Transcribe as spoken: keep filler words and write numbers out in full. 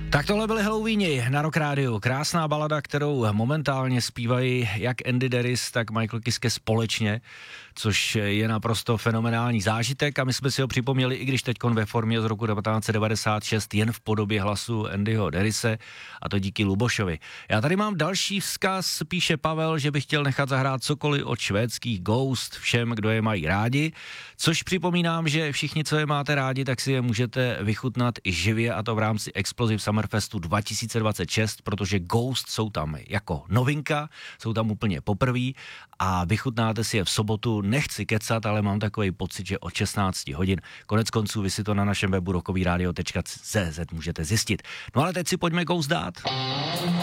Tak tohle byly Halloweeni na Rock Rádiu. Krásná balada, kterou momentálně zpívají jak Andy Deris, tak Michael Kiske společně, což je naprosto fenomenální zážitek a my jsme si ho připomněli, i když teďkon ve formě z roku devatenáct set devadesát šest, jen v podobě hlasu Andyho Derise, a to díky Lubošovi. Já tady mám další vzkaz, píše Pavel, že by chtěl nechat zahrát cokoliv od švédských Ghost všem, kdo je mají rádi, což připomínám, že všichni, co je máte rádi, tak si je můžete vychutnat i živě, a to v rámci Explosive Summerfestu dva tisíce dvacet šest, protože Ghost jsou tam jako novinka, jsou tam úplně poprvé a vychutnáte si je v sobotu. Nechci kecat, ale mám takový pocit, že od šestnáct hodin. Konec konců vy si to na našem webu rockovyradio tečka cé zet můžete zjistit. No ale teď si pojďme Ghost dát.